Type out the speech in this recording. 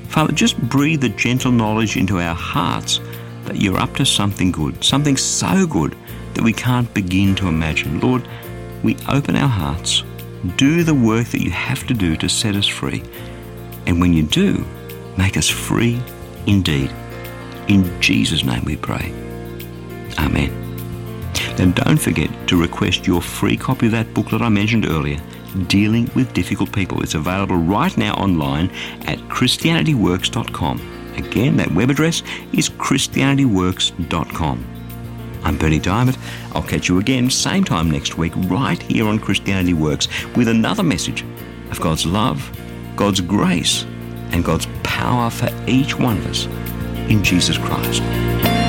Father, just breathe the gentle knowledge into our hearts that you're up to something good, something so good that we can't begin to imagine. Lord, we open our hearts, do the work that you have to do to set us free. And when you do, make us free indeed. In Jesus' name we pray. Amen. Now don't forget to request your free copy of that booklet I mentioned earlier, Dealing with Difficult People. It's available right now online at ChristianityWorks.com. Again, that web address is ChristianityWorks.com. I'm Berni Dymet. I'll catch you again same time next week right here on Christianity Works with another message of God's love, God's grace, and God's power for each one of us in Jesus Christ.